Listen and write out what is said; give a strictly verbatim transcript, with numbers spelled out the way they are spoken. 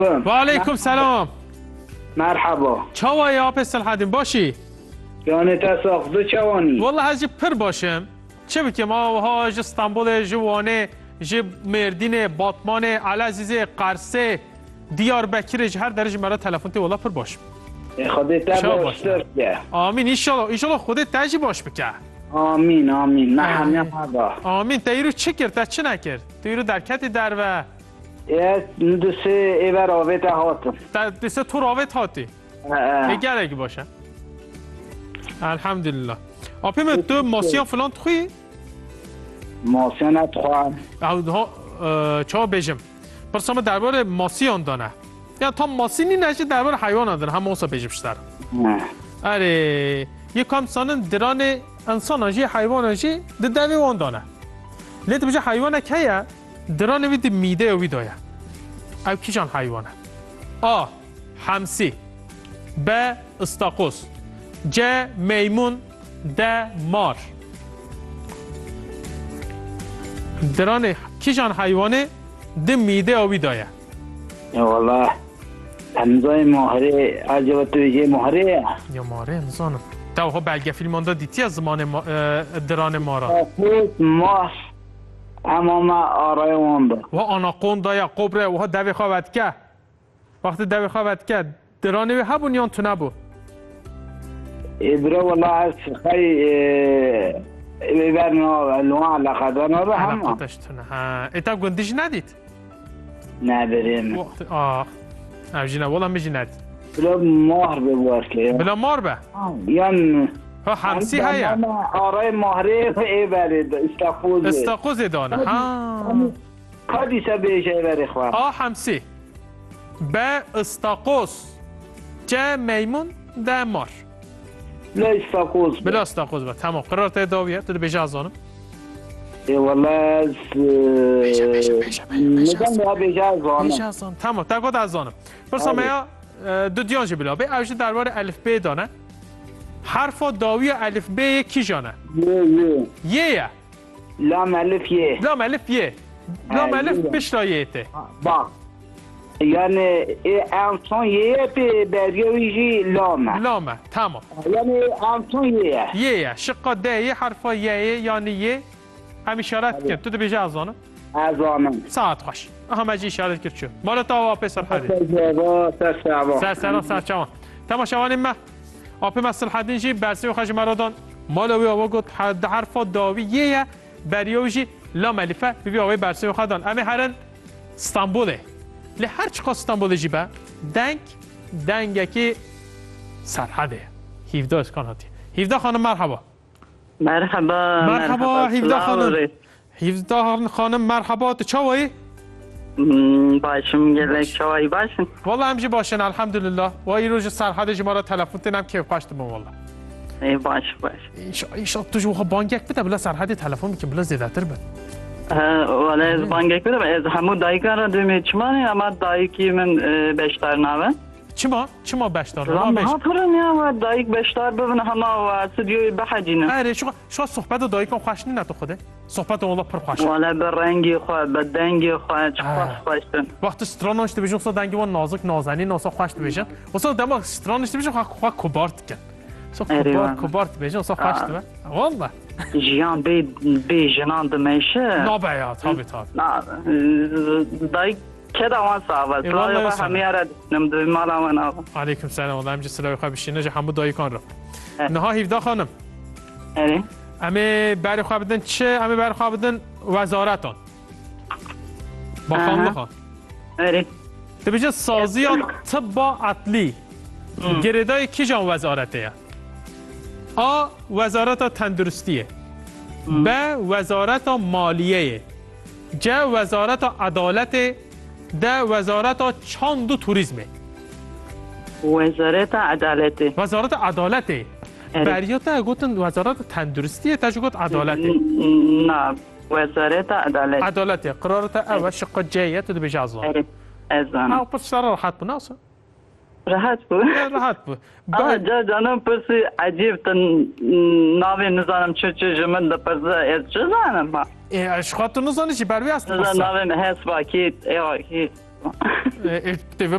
و علیکم سلام. مرحبا. چاوای آب سلحدین باشی؟ یعنی تساقض چوانی؟ والله هزی پر باشم. چه بکیم ما ها ج استانبول جوانه ج مردین باتمان علازیزه قرسه دیاربکر هر درجه مرا تلفن تی والله پر باشم. خودت باش. آمین ان شاء الله ان شاء الله خودت تاجی باش بکه. آمین آمین نه همه خدا. آمین تیرو چه کرد تا چه نکرد؟ تیرو درکتی در و دوست ایور راوت هاتم. دوست تو راوت هاتی. اگر اگه باشه. الحمدلله. آپیم تو ماسیان فلان توی؟ ماسیان اتخوام. آه چه بیشم؟ پرسام درباره ماسیان دانه. یا تا ماسینی نشه درباره حیوان داره هم موسا بیشم شدر. اره یکم سانن دران انسان آجی حیوان آجی ددوی وان دانه. لیت بچه حیوان کیه؟ دران وید میده وی دایا. او کیشان حیوانه؟ آ همسی، ب استاقوس، ج میمون، د مار. دران کیشان حیوانه د میده وی دایا. والله امضای ماهره عجب توی ماهره. یا ماره انسانم. تو ها بلگه فیلمان دا دیتی از زمان ما دران مارا. ماه اما ما آرای وانده و آناقوندا یا قبره و ها دوی خواهد که وقتی دوی خواهد که درانه وی هبون یا تو نبو ابره والله از خیلی ببرنا لوان علاقه دارنا به همه علاقتش تونه ها ایتا گندیش ندید؟ نه بریم آه اوجی نه والا میجی ندید بلا مهر ببوار که بلا مار به یان ها همسی هیا آرای مهره ای برید استاقوز استاقوز دانه ها کادی سا بیشه بری خواه آه همسی به استاقوز جه میمون ده مار بلا استاقوز بلا استاقوز به تمام قرار تا داویه تو بیشه از آنم ای والله از بیشه بیشه بیشه نگم بیشه از آنم بیشه از آنم تمام تا گود از آنم برسا میا دو دیانجی بلا بی اوشی درباره الف ب دانه حرف داوی الف ب کی جانه یه یه یه لام الف یه لام الف یه لام الف بشرایته با یعنی انسان یه پی برگویجی لامه لامه تمام یعنی انسان یه یه یه شقا ده یه حرفا یه یعنی یه هم اشارت کن تو ده بیجه از آنه از آنم ساعت خوش اهم اجی اشارت کرد شو مالا تا واپی سر حدی سر سر سر چوان تماشاوانی ما آپی مسل حدین جی برسی و خش مرادان مالوی آوا گفت حد حرفا داوی یه بریوجی لام الفه ببی آوی برسی و خدان امی هرن استانبوله لی هر چقدر استانبول جیبه دنگ دنگه که سرحده هفده اسکان هاتی هفده خانم مرحبا مرحبا مرحبا هفده خانم هفده خانم مرحبا تو چاوایی؟ باشم گلک چاوایی باشن والله همجی باشن الحمدلله و این روز سرحده جی ما تلفن تنم که قاشت بم والله ای باش باش ایشا ایشا تو جو بانک بده بلا سرحده تلفن میکنم بلا زیاده تر بده ولی از بانک بده از همون دایکان را دومی چمانی اما دایکی من بیشتر نوه چما چما بیشتر نوه ها پرن یا دایک بیشتر ببینه همه و استودیوی بحجینه اره شو شو صحبت دایکان خوش نه تو خوده صحبت والله پر خوش ولی به رنگی خو به دنگی خو چه خوش خوشن وقت استرانش تو بیشتر صد دنگی و نازک نازنی ناسا خوش تو بیشتر واسه دم استرانش تو بیشتر خو کبارت کن سو کبار کبارت بیشتر سو خوش تو والله جیان بی بی جنان دمیشه نه بیا تابی تاب نه دایک که دوان سوال تو همه را نمیدونم مالا من آقا علیکم سلام والله همچه سلام خواه بشینه جه همون دایکان را نها هفده خانم اری امی بری خواه بدن چه امی بری خواه بدن وزارتان با خان بخواه اری تو بیجه سازی یا طب عطلی گریدای کی جان وزارته آ وزارت تندرستیه ب وزارت مالیه ج وزارت عدالت د وزارت چاند و توریسمه وزارت عدالت وزارت عدالت بریات گفتن وزارت تندرستیه تا گفت عدالت نه وزارت عدالت عدالت قرارت اول شق جیه تو بیش از آن از آن ها پس سر راحت بود ناصر راحت بود راحت بود بعد جا جانم پرسی عجیب تن ناوی نزانم چه چه جمن ده پرسه از چه زانم ما اشخاط تو نزانی چی بروی است ناوی هست با کیت ایوا کیت